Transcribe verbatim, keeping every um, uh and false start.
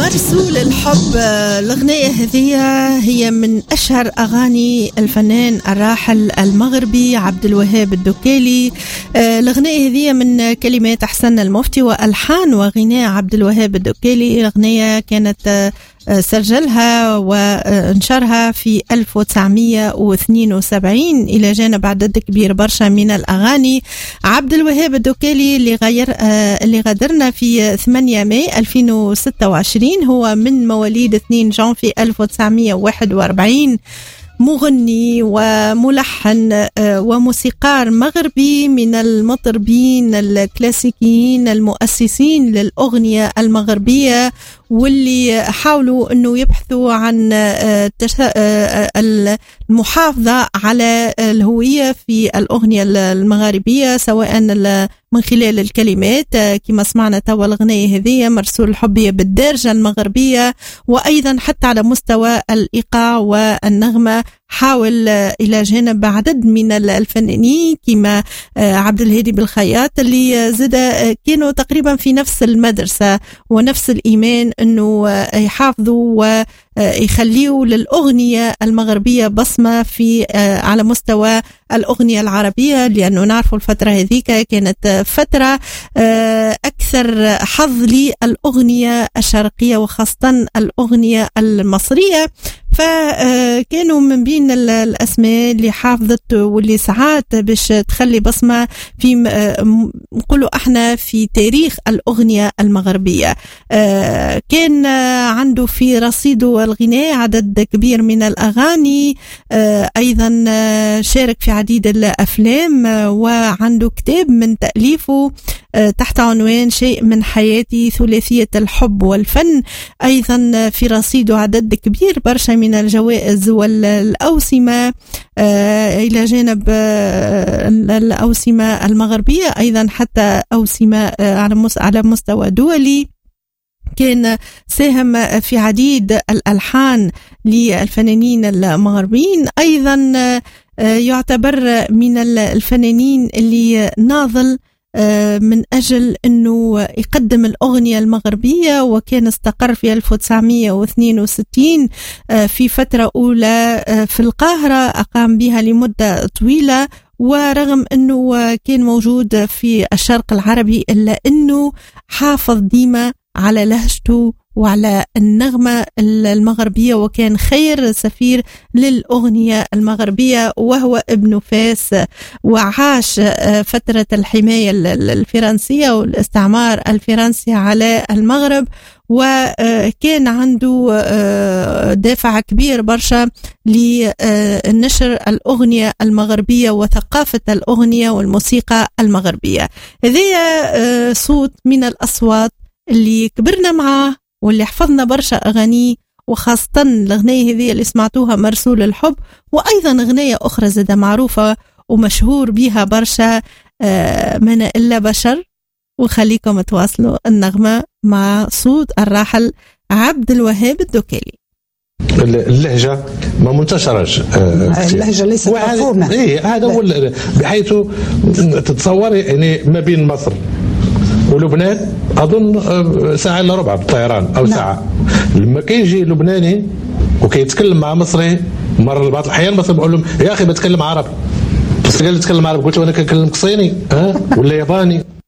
مرسول الحب. الأغنية هذه هي من أشهر أغاني الفنان الراحل المغربي عبد الوهاب الدكالي. الأغنية هذه من كلمات حسن المفتي وألحان وغناء عبد الوهاب الدكالي. الأغنية كانت سجلها وانشرها في ألف وتسعمية واثنين وسبعين إلى جانب عدد كبير برشا من الأغاني. عبد الوهاب الدكالي اللي غير اللي غادرنا في ثمانية ماي ألفين وستة وعشرين، هو من مواليد اثنين جانفي ألف وتسعمية وواحد وأربعين، مغني وملحن وموسيقار مغربي، من المطربين الكلاسيكيين المؤسسين للأغنية المغربية، واللي حاولوا أنه يبحثوا عن المحافظة على الهوية في الأغنية المغربية، سواء من خلال الكلمات كما سمعنا توا الأغنية هذه مرسول الحب بالدارجة المغربية، وأيضا حتى على مستوى الإيقاع والنغمة. حاول إلى جانب عدد من الفنانين كما عبد الهادي بالخياط اللي زاد كانوا تقريبا في نفس المدرسة ونفس الإيمان أنه يحافظوا ويخليوا للأغنية المغربية بصمة في على مستوى الأغنية العربية، لأنه نعرف الفترة هذيك كانت فترة أكثر حظ للأغنية الشرقية وخاصة الأغنية المصرية. فكانوا من بين الأسماء اللي حافظت واللي ساعات باش تخلي بصمة في نقولوا احنا في تاريخ الأغنية المغربية. كان عنده في رصيده الغناء عدد كبير من الأغاني، أيضا شارك في عديد الأفلام، وعنده كتاب من تأليفه تحت عنوان شيء من حياتي ثلاثية الحب والفن. أيضا في رصيده عدد كبير برشا من الجوائز والأوسمة إلى جانب الأوسمة المغربية، أيضا حتى أوسمة على مستوى دولي. كان ساهم في عديد الألحان للفنانين المغربيين. أيضا يعتبر من الفنانين اللي ناضل من أجل أنه يقدم الأغنية المغربية، وكان استقر في ألف وتسعمية واثنين وستين في فترة أولى في القاهرة، أقام بها لمدة طويلة، ورغم أنه كان موجود في الشرق العربي إلا أنه حافظ ديما على لهجته وعلى النغمة المغربية، وكان خير سفير للأغنية المغربية، وهو ابن فاس، وعاش فترة الحماية الفرنسية والاستعمار الفرنسي على المغرب، وكان عنده دافع كبير برشا لنشر الأغنية المغربية وثقافة الأغنية والموسيقى المغربية. هذه صوت من الأصوات اللي كبرنا معاه واللي حفظنا برشا أغانيه، وخاصة الأغنية هذه اللي سمعتوها مرسول الحب، وأيضا أغنية أخرى زادة معروفة ومشهور بها برشا من إلا بشر. وخليكم تواصلوا النغمة مع صوت الراحل عبد الوهاب الدكالي. اللهجة ما منتشرش، اللهجة ليست مفهومة. إيه هذا هو بحيث تتصور يعني ما بين مصر ولبنان أظن ساعة إلا ربع بالطيران أو ساعة. لما كيجي لبناني وكيتكلم مع مصري مرة بعض الأحيان مثلا بقول لهم يا أخي بتكلم عربي، بس قال لي تكلم عربي، قلت له أنا كنكلمك صيني ها ولا ياباني.